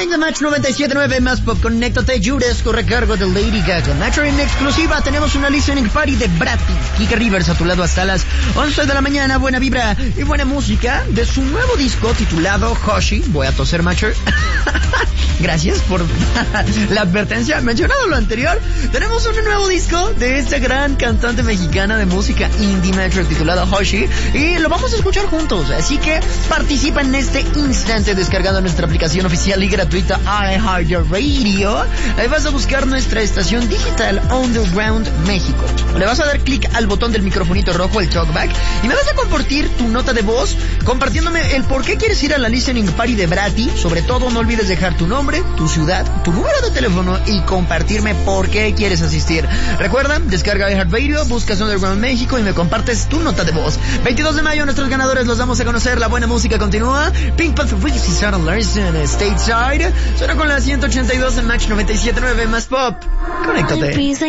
de Match 97.9 más pop. Conéctate, Judas, corre cargo de Lady Gaga. Nacho en exclusiva tenemos una listening party de Brati. Kike Rivers a tu lado hasta las 11 de la mañana. Buena vibra y buena música de su nuevo disco titulado Hoshi. Voy a toser, Macho. Gracias por la advertencia. Mencionado lo anterior, tenemos un nuevo disco de esta gran cantante mexicana de música indie, Macho, titulado Hoshi, y lo vamos a escuchar juntos. Así que participa en este instante descargando nuestra aplicación oficial y gratuita iHeartRadio. Ahí vas a buscar nuestra estación digital Underground México. Le vas a dar clic al botón del microfonito rojo, el talkback, y me vas a compartir tu nota de voz compartiéndome el por qué quieres ir a la listening party de Brati. Sobre todo, no olvides dejar tu nombre, tu ciudad, tu número de teléfono y compartirme por qué quieres asistir. Recuerda, descarga iHeartRadio, buscas Underground México y me compartes tu nota de voz. 22 de mayo, nuestros ganadores los damos a conocer. La buena música continúa. Pink Panther y Sarah Larson, Stateside. Suena con la 182 en Match 97.9 más pop. Conéctate.